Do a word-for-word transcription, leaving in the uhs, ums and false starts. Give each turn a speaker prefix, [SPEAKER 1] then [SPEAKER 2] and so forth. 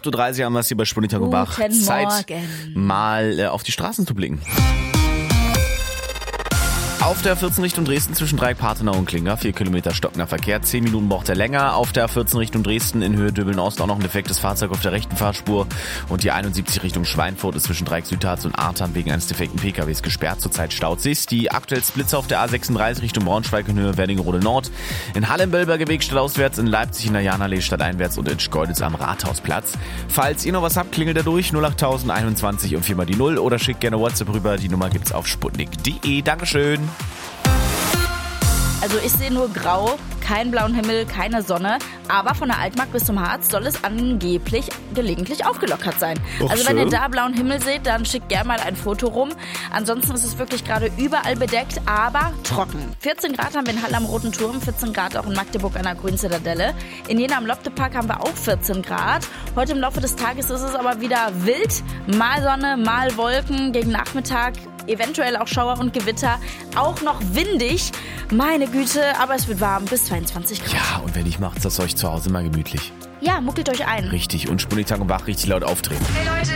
[SPEAKER 1] acht Uhr dreißig haben wir es hier bei Sputnik und Bach.
[SPEAKER 2] Guten
[SPEAKER 1] Zeit,
[SPEAKER 2] Morgen.
[SPEAKER 1] mal äh, auf die Straßen zu blicken. Auf der A vierzehn Richtung Dresden zwischen Dreieck-Partenau und Klinger, vier Kilometer stockender Verkehr, zehn Minuten braucht er länger. Auf der A vierzehn Richtung Dresden in Höhe Döbeln-Ost auch noch ein defektes Fahrzeug auf der rechten Fahrspur. Und die einundsiebzig Richtung Schweinfurt ist zwischen Dreieck-Südharz und Artern wegen eines defekten P K Ws gesperrt. Zurzeit staut sich's. Die aktuell Splitzer auf der A sechsunddreißig Richtung Braunschweig in Höhe Wernigerode Nord. In Halle im Bellberger Weg stadtauswärts, in Leipzig in der Janallee stadteinwärts und in Schkeuditz am Rathausplatz. Falls ihr noch was habt, klingelt da durch null acht null null eins und viermal die Null oder schickt gerne WhatsApp rüber. Die Nummer gibt's auf sputnik punkt de. Dankeschön.
[SPEAKER 2] Also ich sehe nur grau, keinen blauen Himmel, keine Sonne, aber von der Altmark bis zum Harz soll es angeblich gelegentlich aufgelockert sein.
[SPEAKER 1] Och,
[SPEAKER 2] also wenn
[SPEAKER 1] schön.
[SPEAKER 2] ihr da blauen Himmel seht, dann schickt gerne mal ein Foto rum. Ansonsten ist es wirklich gerade überall bedeckt, aber trocken. vierzehn Grad haben wir in Halle am Roten Turm, vierzehn Grad auch in Magdeburg an der Grünen Zitadelle. In Jena am Loptepark haben wir auch vierzehn Grad. Heute im Laufe des Tages ist es aber wieder wild. Mal Sonne, mal Wolken, gegen Nachmittag eventuell auch Schauer und Gewitter. Auch noch windig. Meine Güte, aber es wird warm bis zweiundzwanzig Grad.
[SPEAKER 1] Ja, und wenn nicht, macht's das euch zu Hause mal gemütlich.
[SPEAKER 2] Ja, muckelt euch ein.
[SPEAKER 1] Richtig. Und Sputnik und Bach richtig laut auftreten.
[SPEAKER 3] Hey Leute.